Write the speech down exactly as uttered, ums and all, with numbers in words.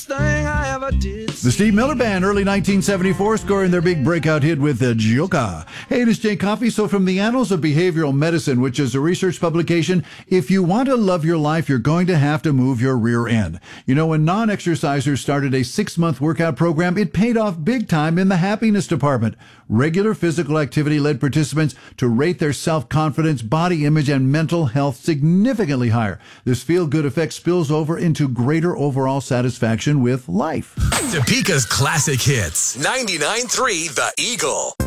thing I ever did. The Steve Miller Band, early nineteen seventy-four, scoring their big breakout hit with uh, Joka. Hey, this is Jay Coffey. So from the Annals of Behavioral Medicine, which is a research publication, if you want to love your life, you're going to have to move your rear end. You know, when non-exercisers started a six-month workout program, it paid off big time in the happiness department. Regular physical activity led participants to rate their self-confidence, body image, and mental health significantly higher. This feel-good effect spills over into greater overall satisfaction with life. Topeka's classic hits. ninety-nine point three The Eagle.